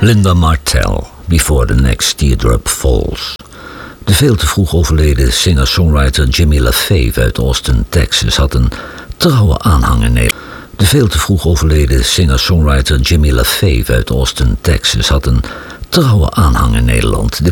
Linda Martell, Before the Next Teardrop Falls. De veel te vroeg overleden singer-songwriter Jimmy LaFave uit Austin, Texas had een trouwe aanhang in Nederland. De veel te vroeg overleden singer-songwriter Jimmy LaFave uit Austin, Texas had een trouwe aanhang in Nederland.